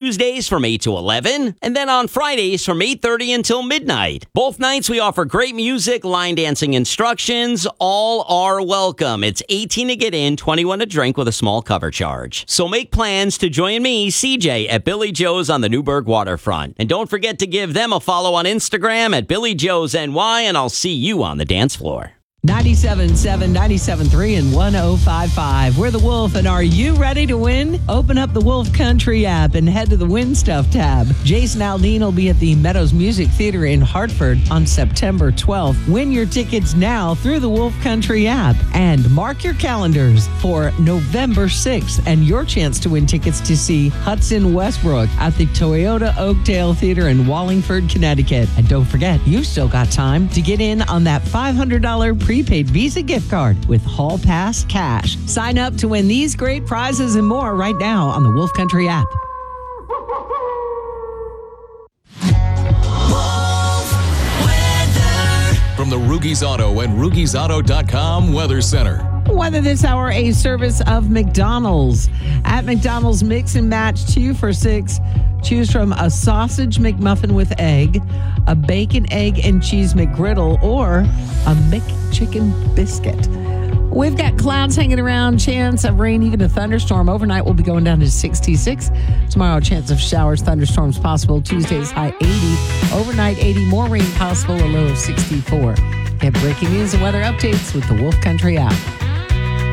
Tuesdays from 8 to 11, and then on Fridays from 8:30 until midnight. Both nights we offer great music, line dancing instructions. All are welcome. It's 18 to get in, 21 to drink with a small cover charge. So make plans to join me, CJ, at Billy Joe's on the Newburgh waterfront. And don't forget to give them a follow on Instagram at Billy Joe's NY, and I'll see you on the dance floor. 97.7, 97.3, and 105.5. We're the Wolf, and are you ready to win? Open up the Wolf Country app and head to the Win Stuff tab. Jason Aldean will be at the Meadows Music Theater in Hartford on September 12th. Win your tickets now through the Wolf Country app. And mark your calendars for November 6th and your chance to win tickets to see Hudson Westbrook at the Toyota Oakdale Theater in Wallingford, Connecticut. And don't forget, you've still got time to get in on that $500 prepaid Visa gift card with Hall Pass Cash. Sign up to win these great prizes and more right now on the Wolf Country app. From the Rugies Auto and RugiesAuto.com Weather Center. Weather this hour, a service of McDonald's. At McDonald's, mix and match 2 for $6. Choose from a sausage McMuffin with egg, a bacon, egg, and cheese McGriddle, or a McChicken biscuit. We've got clouds hanging around, chance of rain, even a thunderstorm. Overnight will be going down to 66. Tomorrow, chance of showers, thunderstorms possible. Tuesday's high 80. Overnight 80, more rain possible, a low of 64. Get breaking news and weather updates with the Wolf Country app.